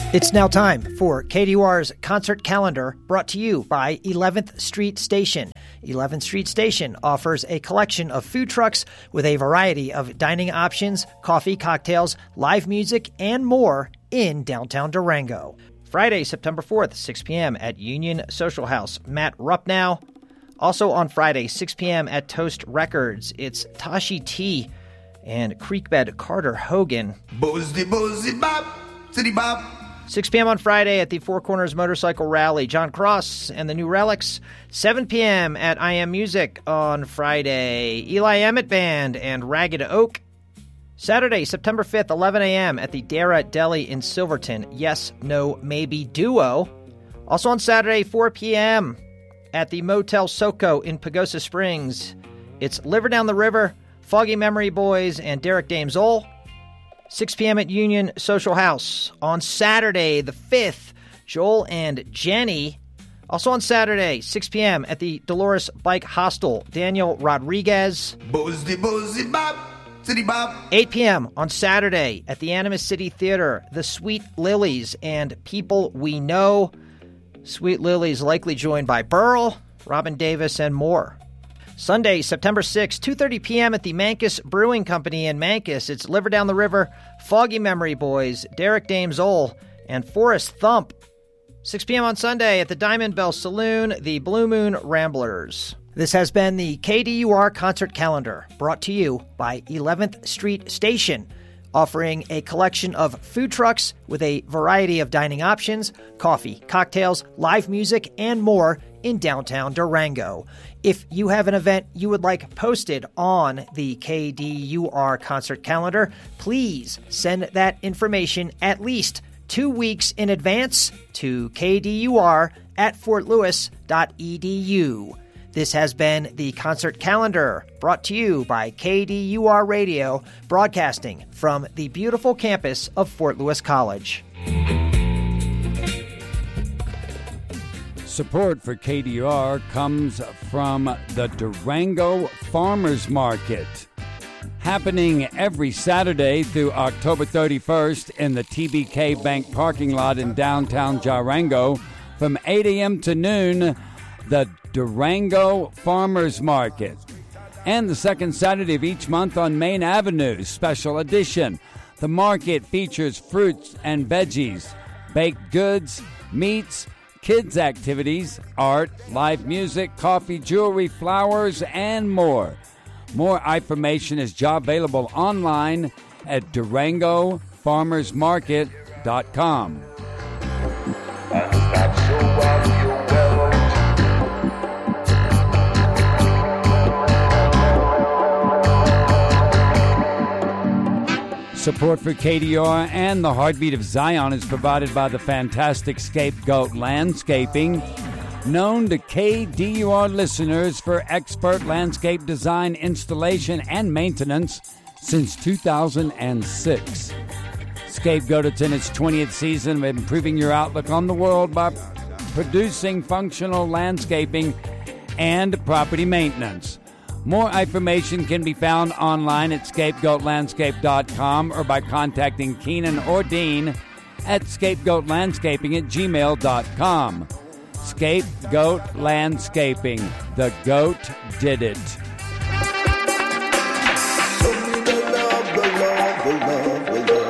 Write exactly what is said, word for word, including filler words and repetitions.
It's now time for K D U R's concert calendar, brought to you by eleventh Street Station. eleventh Street Station offers a collection of food trucks with a variety of dining options, coffee, cocktails, live music, and more in downtown Durango. Friday, September fourth, six p.m. at Union Social House, Matt Rupnow. Also on Friday, six p.m. at Toast Records, it's Tashi T and Creekbed Carter Hogan. Bozy, bozy, bop, city bop. six p.m. on Friday at the Four Corners Motorcycle Rally, John Cross and the New Relics. seven p.m. at I Am Music on Friday, Eli Emmett Band and Ragged Oak. Saturday, September fifth, eleven a.m. at the Dara Deli in Silverton, Yes, No, Maybe Duo. Also on Saturday, four p.m. at the Motel Soco in Pagosa Springs, it's Liver Down the River, Foggy Memory Boys, and Derek Damesole. six p.m. at Union Social House. On Saturday, the fifth, Joel and Jenny. Also on Saturday, six p.m. at the Dolores Bike Hostel, Daniel Rodriguez. Bozy, bozy, bop, city bop. eight p.m. on Saturday at the Animas City Theater, The Sweet Lilies and People We Know. Sweet Lilies likely joined by Burl, Robin Davis, and more. Sunday, September sixth, two thirty p.m. at the Mancus Brewing Company in Mancus. It's Liver Down the River, Foggy Memory Boys, Derek Damesole, and Forrest Thump. six p.m. on Sunday at the Diamond Bell Saloon, the Blue Moon Ramblers. This has been the K D U R Concert Calendar, brought to you by eleventh Street Station, offering a collection of food trucks with a variety of dining options, coffee, cocktails, live music, and more in downtown Durango. If you have an event you would like posted on the K D U R Concert Calendar, please send that information at least two weeks in advance to k d u r at fort lewis dot e d u. This has been the Concert Calendar, brought to you by K D U R Radio, broadcasting from the beautiful campus of Fort Lewis College. Support for K D U R comes from the Durango Farmers Market, happening every Saturday through October thirty-first in the T B K Bank parking lot in downtown Durango from eight a.m. to noon. The Durango Farmers Market. And the second Saturday of each month on Main Avenue, special edition. The market features fruits and veggies, baked goods, meats, kids' activities, art, live music, coffee, jewelry, flowers, and more. More information is job available online at durango farmers market dot com. Support for K D U R and the Heartbeat of Zion is provided by the fantastic Scapegoat Landscaping, known to K D U R listeners for expert landscape design, installation, and maintenance since two thousand six. Scapegoat is in its twentieth season of improving your outlook on the world by producing functional landscaping and property maintenance. More information can be found online at scapegoat landscape dot com or by contacting Keenan or Dean at scapegoat landscaping at gmail dot com. Scapegoat Landscaping. The goat did it.